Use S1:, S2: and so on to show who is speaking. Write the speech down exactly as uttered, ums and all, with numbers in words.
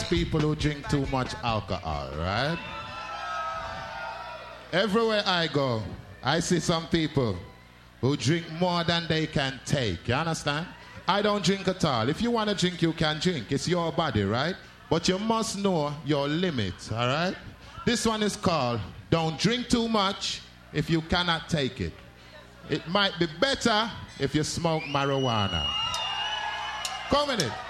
S1: people who drink too much alcohol, right? Everywhere I go, I see some people who drink more than they can take. You understand? I don't drink at all. If you want to drink, you can drink. It's your body, right? But you must know your limits, all right? This one is called Don't Drink Too Much If You Cannot Take It. It might be better if you smoke marijuana. Come with it.